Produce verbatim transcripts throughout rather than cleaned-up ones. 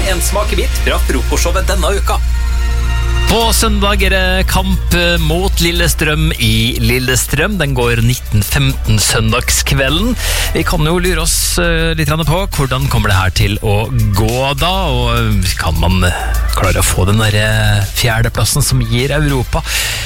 en smakebit fra frokostshowet denne uka. På søndag er det kamp mot Lillestrøm i Lillestrøm. Den går nitten femten søndagskvelden. Vi kan jo lure oss litt på hvordan kommer det her til å gå da, og kan man klare å få den der fjerdeplassen som gir Europa?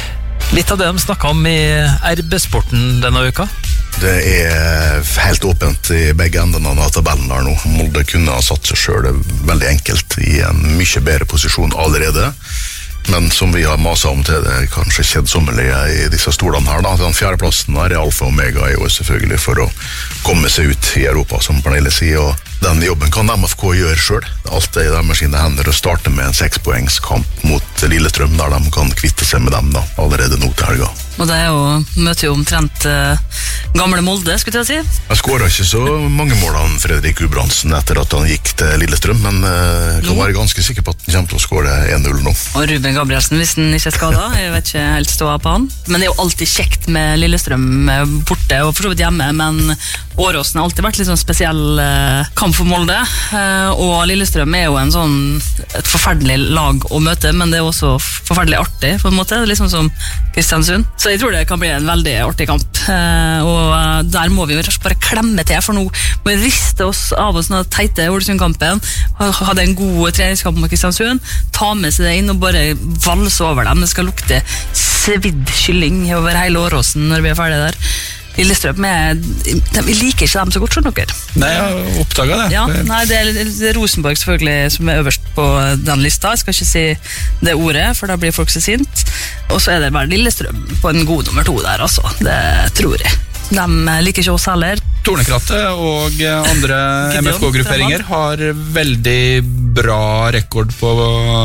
Litt av det de snakket om i R B-sporten denne uka. Det er helt åpent i begge endene av tabellen her nå. Molde kunne ha satt seg selv veldig enkelt i en mye bedre posisjon allerede. Men som vi har maset om til det kanskje kjedsommelige i disse stolene her da, den fjerdeplassen her er alfa og omega i år selvfølgelig for å komme seg ut i Europa, som Pernille sier, og den jobben kan M F K gjøre selv. Alt er i dem med sine hender å starte med en sekspoengskamp mot Lillestrøm, der de kan kvitte seg med dem da, allerede nå til helga. Og det er jo, møter jo omtrent uh, gamle Molde, skulle jeg si. Jeg skåret ikke så mange mål av Fredrik Gudbrandsen etter at han gikk til Lillestrøm, men uh, kan være ganske sikker på at han kommer til å skåre en null nå. Og Ruben Gabrielsen, hvis han ikke er skadet, jeg vet ikke helt stå på han. Men det er jo alltid kjekt med Lillestrøm borte, og for så vidt hjemme, men Åråsen har alltid vært litt sånn spesiell uh, kamp for Molde, uh, og Lillestrøm er jo en sånn, et forferdelig lag å møte, men det er også forferdelig artig, på en måte, det er liksom som Kristiansund. Så jeg tror det kan bli en veldig artig kamp, uh, og der må vi jo bare klemme til, for nå må vi riste oss av oss den teite Ålesund-kampen, hadde en god treningskamp mot Kristiansund, ta med seg det inn og bare valse over dem. Det skal lukte svidd kylling over hele Åråsen når vi er ferdige der. Lillestrøm er, de, vi liker ikke dem så godt, skjønner dere. Nei, jeg oppdaget det. Ja, nei, det er, det er Rosenborg selvfølgelig som er øverst på den lista. Jeg skal ikke si det ordet, for da blir folk så sint. Og så er det bare Lillestrøm på en god nummer to der, altså. Det tror jeg. De liker ikke oss heller. Tornekrattet og andre M F K-grupperinger har veldig bra rekord på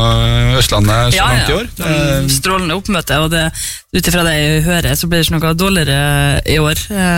Østlandet så ja, langt i ja. år. Det strålende oppmøte, og det, ut ifra det jeg hører, så blir det ikke noe dårligere i år.